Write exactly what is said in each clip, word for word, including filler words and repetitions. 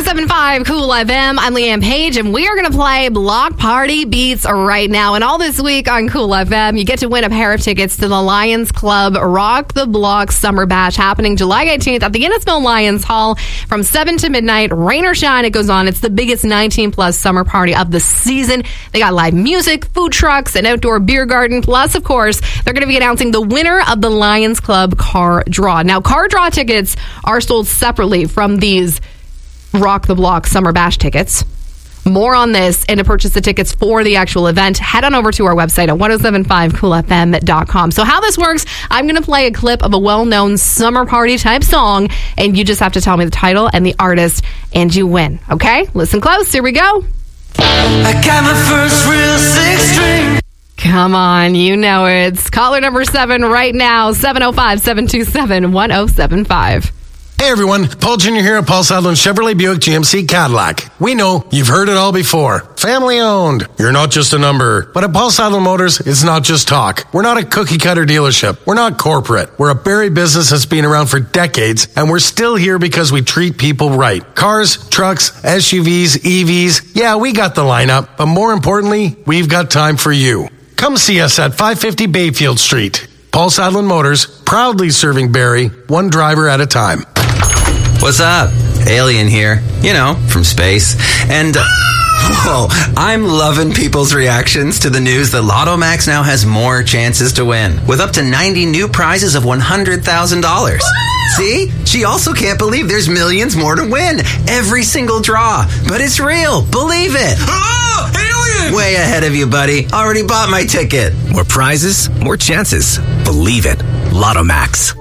seven point five Cool F M. I'm Leanne Page, and we are going to play Block Party Beats right now. And all this week on Cool F M, you get to win a pair of tickets to the Lions Club Rock the Block Summer Bash happening July eighteenth at the Innisfil Lions Hall from seven to midnight. Rain or shine, it goes on. It's the biggest nineteen plus summer party of the season. They got live music, food trucks, an outdoor beer garden. Plus, of course, they're going to be announcing the winner of the Lions Club car draw. Now, car draw tickets are sold separately from these Rock the Block Summer Bash tickets. More on this and to purchase the tickets for the actual event, head on over to our website at ten seventy-five cool f m dot com. So how this works, I'm going to play a clip of a well-known summer party type song, and you just have to tell me the title and the artist, and you win. Okay? Listen close. Here we go. I got my first real six string. Come on, you know it. It's caller number seven right now, seven oh five, seven two seven, one oh seven five. Hey everyone, Paul Junior here at Paul Sadler Chevrolet Buick G M C Cadillac. We know you've heard it all before. Family owned. You're not just a number. But at Paul Sadler Motors, it's not just talk. We're not a cookie cutter dealership. We're not corporate. We're a Barrie business that's been around for decades, and we're still here because we treat people right. Cars, trucks, S U Vs, E Vs. Yeah, we got the lineup, but more importantly, we've got time for you. Come see us at five fifty Bayfield Street. Paul Sadler Motors, proudly serving Barrie, one driver at a time. What's up? Alien here. You know, from space. And, uh, whoa, I'm loving people's reactions to the news that Lotto Max now has more chances to win, with up to ninety new prizes of one hundred thousand dollars. See? She also can't believe there's millions more to win. Every single draw. But it's real. Believe it. Oh, alien! Way ahead of you, buddy. Already bought my ticket. More prizes, more chances. Believe it. Lotto Max.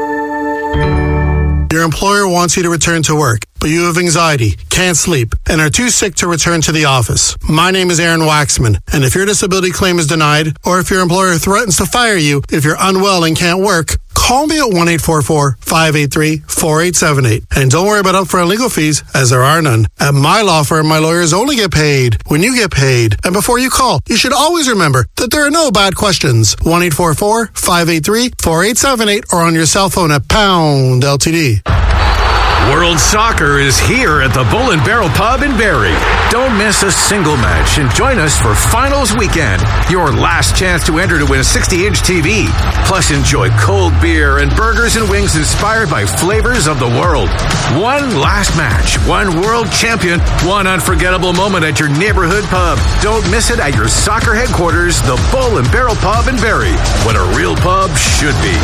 Your employer wants you to return to work, but you have anxiety, can't sleep, and are too sick to return to the office. My name is Aaron Waxman, and if your disability claim is denied, or if your employer threatens to fire you if you're unwell and can't work, call me at one eight four four, five eight three, four eight seven eight. And don't worry about upfront legal fees, as there are none. At my law firm, my lawyers only get paid when you get paid. And before you call, you should always remember that there are no bad questions. one eight four four, five eight three, four eight seven eight or on your cell phone at pound L T D. World Soccer is here at the Bull and Barrel Pub in Barrie. Don't miss a single match and join us for Finals Weekend, your last chance to enter to win a sixty inch T V. Plus, enjoy cold beer and burgers and wings inspired by flavors of the world. One last match, one world champion, one unforgettable moment at your neighborhood pub. Don't miss it at your soccer headquarters, the Bull and Barrel Pub in Barrie, what a real pub should be.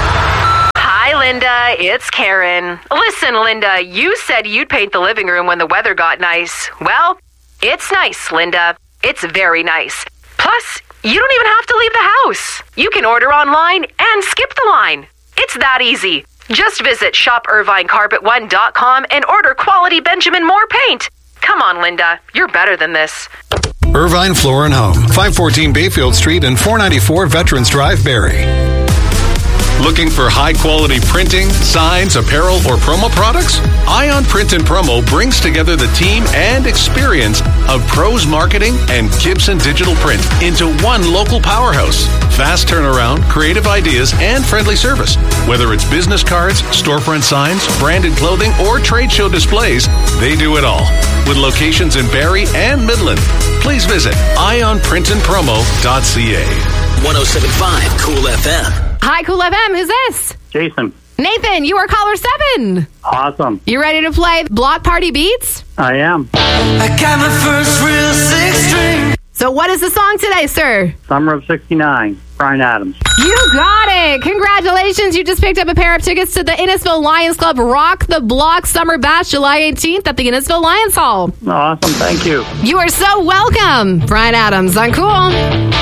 Hi, Linda. It's Karen. Listen, Linda, you said you'd paint the living room when the weather got nice. Well, it's nice, Linda. It's very nice. Plus, you don't even have to leave the house. You can order online and skip the line. It's that easy. Just visit shop irvine carpet one dot com and order quality Benjamin Moore paint. Come on, Linda. You're better than this. Irvine Floor and Home, five fourteen Bayfield Street and four ninety-four Veterans Drive, Barrie. Looking for high-quality printing, signs, apparel, or promo products? Ion Print and Promo brings together the team and experience of Pros Marketing and Gibson Digital Print into one local powerhouse. Fast turnaround, creative ideas, and friendly service. Whether it's business cards, storefront signs, branded clothing, or trade show displays, they do it all. With locations in Barrie and Midland. Please visit ion print and promo dot c a. one oh seven point five Cool F M. Hi, Cool F M. Who's this? Jason. Nathan, you are caller seven. Awesome. You ready to play Block Party Beats? I am. I got my first real six string. So what is the song today, sir? Summer of sixty-nine, Bryan Adams. You got it. Congratulations. You just picked up a pair of tickets to the Innisfil Lions Club Rock the Block Summer Bash July eighteenth at the Innisfil Lions Hall. Awesome. Thank you. You are so welcome. Bryan Adams on Cool.